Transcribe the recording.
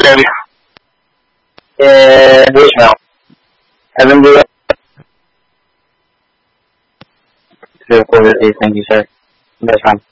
Voicemail. Evan, do it. Thank you, sir. That's fine.